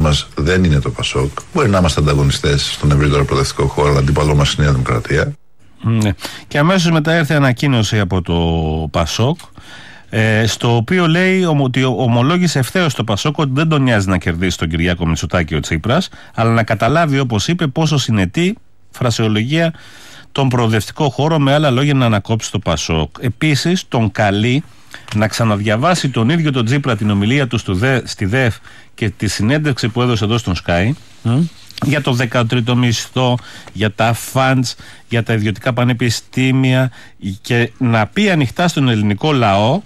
μας δεν είναι το Πασόκ. Μπορεί να είμαστε ανταγωνιστές στον ευρύτερο προοδευτικό χώρο, αλλά αντίπαλό μας είναι η Νέα Δημοκρατία. Ναι. Και αμέσως μετά ήρθε ανακοίνωση από το Πασόκ, στο οποίο λέει ότι ομολόγησε ευθέως το Πασόκ ότι δεν τον νοιάζει να κερδίσει τον Κυριάκο Μητσοτάκη ο Τσίπρας, αλλά να καταλάβει, όπως είπε, πόσο συνετή φρασεολογία τον προοδευτικό χώρο, με άλλα λόγια να ανακόψει το Πασόκ. Επίσης τον καλεί να ξαναδιαβάσει τον ίδιο τον Τσίπρα την ομιλία του στη ΔΕΦ και τη συνέντευξη που έδωσε εδώ στον Sky για το 13ο μισθό, για τα funds, για τα ιδιωτικά πανεπιστήμια, και να πει ανοιχτά στον ελληνικό λαό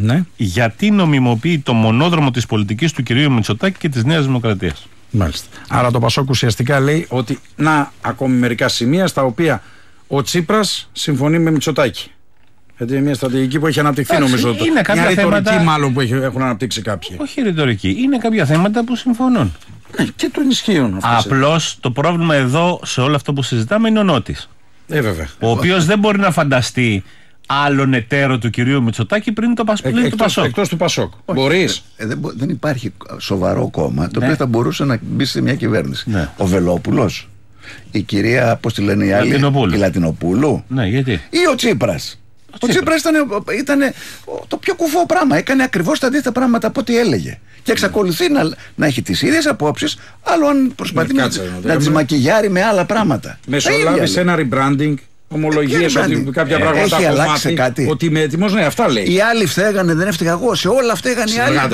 γιατί νομιμοποιεί το μονόδρομο της πολιτικής του κυρίου Μητσοτάκη και της Νέας Δημοκρατίας. Μάλιστα. Άρα το Πασόκ ουσιαστικά λέει ότι να ακόμη μερικά σημεία στα οποία ο Τσίπρας συμφωνεί με Μητσοτάκη. Γιατί είναι μια στρατηγική που έχει αναπτυχθεί, νομίζω. Είναι κάποια μια ρητορική θέματα, μάλλον που έχουν αναπτύξει κάποιοι. Όχι ρητορική. Είναι κάποια θέματα που συμφωνούν. Και το ενισχύουν. Απλώς το πρόβλημα εδώ σε όλο αυτό που συζητάμε είναι ο Νότης. Βέβαια. Ο οποίος δεν μπορεί να φανταστεί άλλον εταίρο του κυρίου Μητσοτάκη πριν το Πασόκ. Εκτός του Πασόκ. Μπορείς. Δεν υπάρχει σοβαρό κόμμα το οποίο θα μπορούσε να μπει σε μια κυβέρνηση. Ναι. Ο Βελόπουλος, η κυρία, πώς τη λένε οι άλλοι, η Λατινοπούλου. Ναι, γιατί? Ή ο Τσίπρας. Ο Τσίπρας ήταν το πιο κουφό πράγμα. Έκανε ακριβώς τα αντίθετα πράγματα από ό,τι έλεγε. Και εξακολουθεί να έχει τις ίδιες απόψεις, άλλο αν προσπαθεί να τις μακιγιάρει με άλλα πράγματα. Μεσολάβησε ένα rebranding, ομολογίες ότι κάποια πράγματα έχει αλλάξει κάτι. Ότι είμαι έτοιμος, ναι, αυτά λέει. Οι άλλοι φταίγανε, δεν έφταιγα εγώ. Σε όλα φταίγανε οι άλλοι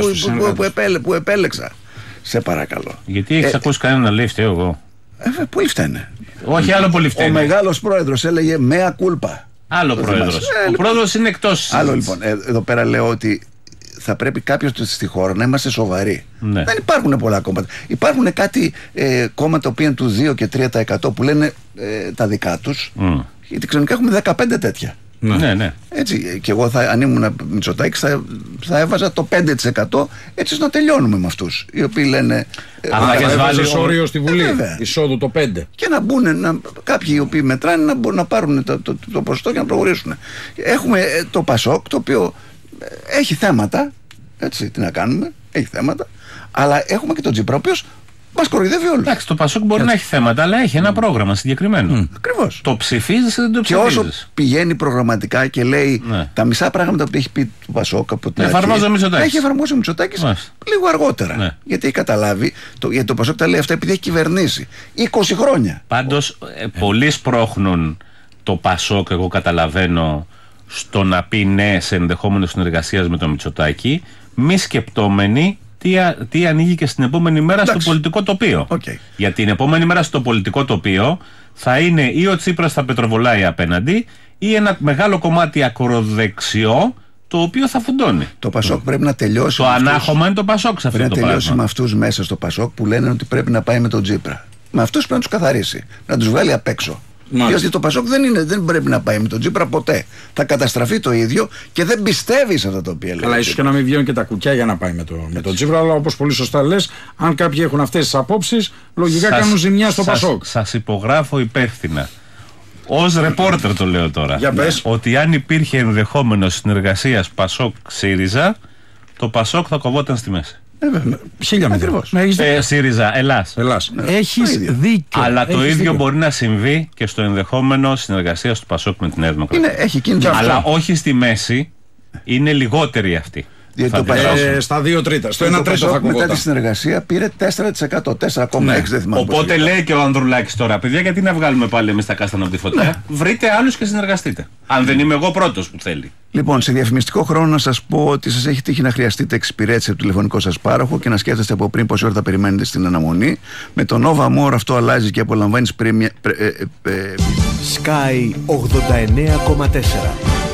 που επέλεξα. Σε παρακαλώ. Γιατί έχεις ακούσει κανένα να λέει φταίω εγώ? Πολύ φταίνε. Όχι, άλλο πολύ φταίνε. Ο μεγάλος πρόεδρος έλεγε μέα κούλπα. Άλλο πρόεδρος. Ο πρόεδρος είναι εκτός. Άλλο λοιπόν. Εδώ πέρα λέω ότι θα πρέπει κάποιος στη χώρα να είμαστε σοβαροί. Ναι. Δεν υπάρχουν πολλά κόμματα. Υπάρχουν κάτι κόμματα που είναι του 2 και 3% που λένε τα δικά τους. Γιατί ξενικά έχουμε 15 τέτοια. Ναι. Έτσι, και εγώ αν ήμουν Μητσοτάκης θα έβαζα το 5% έτσι να τελειώνουμε με αυτούς οι οποίοι λένε αλλά θα έβαζες όριο στη Βουλή εισόδου το 5 και να μπουν κάποιοι οι οποίοι μετράνε να μπορούν να πάρουν το ποσοστό και να προχωρήσουν. Έχουμε το Πασόκ το οποίο έχει θέματα, έτσι, τι να κάνουμε, έχει θέματα, αλλά έχουμε και τον Τσίπρα ο οποίος μας κοροϊδεύει όλους. Εντάξει, το Πασόκ μπορεί να έχει θέματα, αλλά έχει ένα πρόγραμμα συγκεκριμένο. Ακριβώς. Το ψηφίζεις ή δεν το ψηφίζεις? Και όσο πηγαίνει προγραμματικά και λέει τα μισά πράγματα που έχει πει το Πασόκ από την αρχή, έχει εφαρμόσει ο Μητσοτάκης λίγο αργότερα. Ναι. Γιατί έχει καταλάβει, γιατί το Πασόκ τα λέει αυτά επειδή έχει κυβερνήσει 20 χρόνια. Πάντως, πολλοί σπρώχνουν το Πασόκ, εγώ καταλαβαίνω, στο να πει ναι σε ενδεχόμενο συνεργασίας με τον Μητσοτάκη, μη σκεπτόμενοι τι ανοίγει και στην επόμενη μέρα στο πολιτικό τοπίο. Γιατί την επόμενη μέρα στο πολιτικό τοπίο θα είναι ή ο Τσίπρας θα πετροβολάει απέναντι ή ένα μεγάλο κομμάτι ακροδεξιό το οποίο θα φουντώνει. Το Πασόκ πρέπει να τελειώσει. Το ανάχωμα είναι το Πασόκ σε αυτό το πράγμα. Πρέπει να τελειώσει με αυτούς μέσα στο Πασόκ που λένε ότι πρέπει να πάει με τον Τσίπρα. Με αυτούς πρέπει να τους καθαρίσει. Να τους βγάλει απ' έξω. Γιατί το Πασόκ δεν πρέπει να πάει με τον Τσίπρα ποτέ. Θα καταστραφεί το ίδιο και δεν πιστεύει σε αυτά τα οποία λέει. Αλλά ίσως και να μην βγαίνουν και τα κουκιά για να πάει με τον Τσίπρα. Αλλά όπως πολύ σωστά λες, αν κάποιοι έχουν αυτές τις απόψεις, λογικά κάνουν ζημιά στο Πασόκ. Σας υπογράφω υπεύθυνα. Ως ρεπόρτερ το λέω τώρα. Για πες. Ότι αν υπήρχε ενδεχόμενο συνεργασίας Πασόκ-ΣΥΡΙΖΑ, το Πασόκ θα κοβόταν στη μέση. Ακριβώς. ΣΥΡΙΖΑ, Ελλάς. Έχεις δίκιο. Αλλά το ίδιο μπορεί να συμβεί και στο ενδεχόμενο συνεργασίας του Πασόκ με τη Νέα Δημοκρατία. Έχει κίνδυνο. Αλλά όχι στη μέση, είναι λιγότεροι αυτοί. Στα 2 τρίτα. Στο 1 τρίτο θα κουβόταν. Μετά τη συνεργασία πήρε 4%. 4,6% δεν θυμάμαι. Οπότε λέει και ο Ανδρουλάκης τώρα, παιδιά, γιατί να βγάλουμε πάλι εμείς τα κάστανα από τη φωτιά. Βρείτε άλλους και συνεργαστείτε. Αν δεν είμαι εγώ πρώτος που θέλει. Λοιπόν, σε διαφημιστικό χρόνο να σας πω ότι σας έχει τύχει να χρειαστείτε εξυπηρέτηση από το τηλεφωνικό σας πάροχο και να σκέφτεστε από πριν πόση ώρα θα περιμένετε στην αναμονή. Με το Nova More αυτό αλλάζει και απολαμβάνεις πρέμια. Sky 89,4.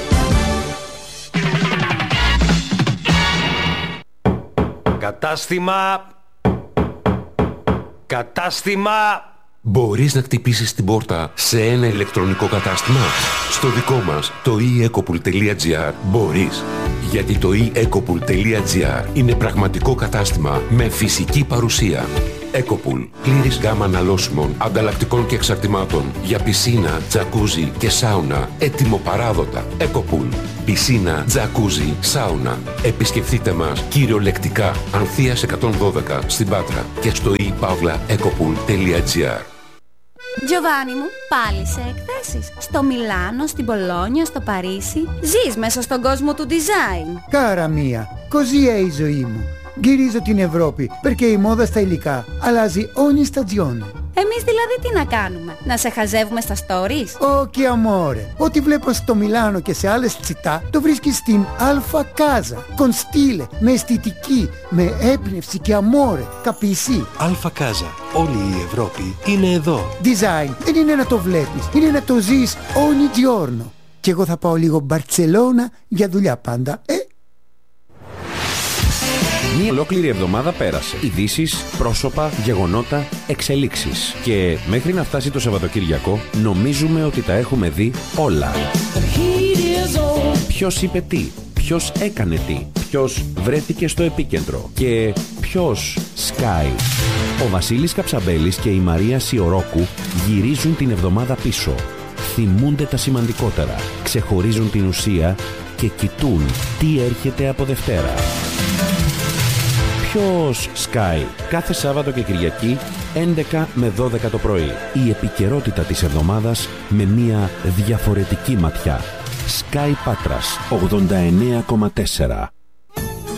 Κατάστημα. Μπορείς να χτυπήσεις την πόρτα σε ένα ηλεκτρονικό κατάστημα? Στο δικό μας, το eEcopool.gr, μπορείς. Γιατί το eEcopool.gr είναι πραγματικό κατάστημα με φυσική παρουσία. Ecopool. Πλήρης γάμα αναλώσιμων, ανταλλακτικών και εξαρτημάτων για πισίνα, τζακούζι και σάουνα. Ετοιμοπαράδοτα. Ecopool. Πισίνα, τζακούζι, σάουνα. Επισκεφτείτε μας κυριολεκτικά Ανθείας 112 στην Πάτρα και στο e-ecopool.gr. Giovanni μου, πάλι σε εκθέσεις. Στο Μιλάνο, στην Πολόνια, στο Παρίσι. Ζεις μέσα στον κόσμο του design. Cara mia, così è η ζωή μου. Γυρίζω την Ευρώπη, perché η μόδα στα υλικά αλλάζει ogni stagione. Εμείς δηλαδή τι να κάνουμε, να σε χαζεύουμε στα stories? Che amore. Ό,τι βλέπω στο Μιλάνο και σε άλλες τσιτά, το βρίσκεις στην Alfa Casa. Con stile, με αισθητική, με έμπνευση και amore. Capisci? Alfa Casa. Όλη η Ευρώπη είναι εδώ. Design δεν είναι να το βλέπεις, είναι να το ζεις ogni giorno. Και εγώ θα πάω λίγο Μπαρτσελώνα για δουλειά πάντα, Μία ολόκληρη εβδομάδα πέρασε. Ειδήσεις, πρόσωπα, γεγονότα, εξελίξεις. Και μέχρι να φτάσει το Σαββατοκύριακο, νομίζουμε ότι τα έχουμε δει όλα. Ποιος είπε τι, ποιος έκανε τι, ποιος βρέθηκε στο επίκεντρο και ποιος σκάει. Ο Βασίλης Καψαμπέλης και η Μαρία Σιωρόκου γυρίζουν την εβδομάδα πίσω. Θυμούνται τα σημαντικότερα, ξεχωρίζουν την ουσία και κοιτούν τι έρχεται από Δευτέρα. Ποιος σκάει? Κάθε Σάββατο και Κυριακή 11 με 12 το πρωί. Η επικαιρότητα της εβδομάδας με μια διαφορετική ματιά. Sky Πάτρας 89,4.